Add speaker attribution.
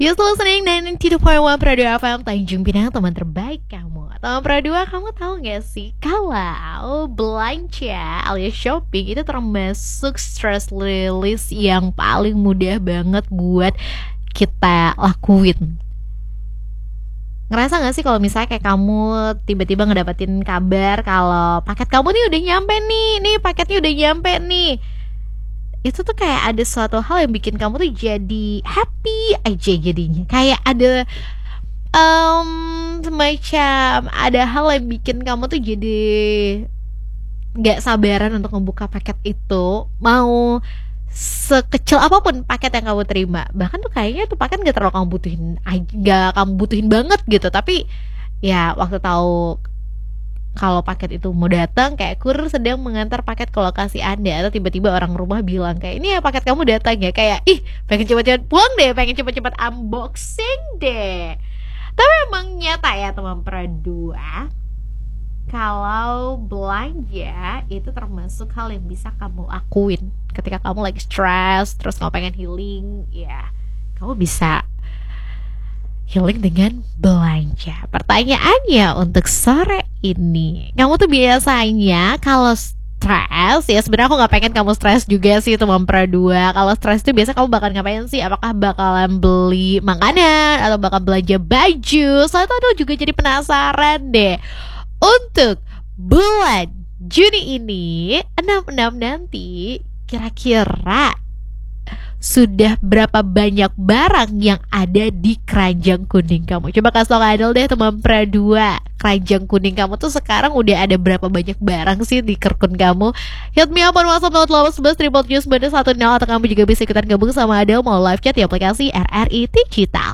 Speaker 1: You still listening 92.1 Radio FM Tanjung Pinang, teman terbaik kamu. Teman Pradua, kamu tahu gak sih kalau belanja alias shopping itu termasuk stress release yang paling mudah banget buat kita lakuin. Ngerasa gak sih kalau misalnya kayak kamu tiba-tiba ngedapetin kabar kalau paket kamu nih udah nyampe nih paketnya udah nyampe nih. Itu tuh kayak ada suatu hal yang bikin kamu tuh jadi happy aja jadinya. Kayak ada semacam ada hal yang bikin kamu tuh jadi gak sabaran untuk membuka paket itu. Mau sekecil apapun paket yang kamu terima, bahkan tuh kayaknya tuh paket gak terlalu kamu butuhin banget gitu. Tapi ya waktu tahu kalau paket itu mau datang, kayak kurir sedang mengantar paket ke lokasi Anda, atau tiba-tiba orang rumah bilang kayak, ini ya paket kamu datang ya, kayak ih pengen cepet-cepet pulang deh, pengen cepet-cepet unboxing deh. Tapi emang nyata ya teman Pradua, kalau belanja itu termasuk hal yang bisa kamu lakuin ketika kamu lagi stres, terus kamu pengen healing, ya kamu bisa healing dengan belanja. Pertanyaannya untuk sore ini, kamu tuh biasanya kalau stres, ya sebenarnya aku gak pengen kamu stres juga sih teman Pradua. Kalau stres itu biasa kamu bakal ngapain sih? Apakah bakalan beli makanan atau bakal belanja baju? Soalnya tuh juga jadi penasaran deh. Untuk bulan Juni ini 66 nanti, kira-kira sudah berapa banyak barang yang ada di keranjang kuning kamu? Coba kasih tau Adel deh teman Pradua, keranjang kuning kamu tuh sekarang udah ada berapa banyak barang sih di kerkun kamu? Hit me up on WhatsApp 0811 110 atau kamu juga bisa ikutan gabung sama Adel mau live chat di aplikasi RRI Digital.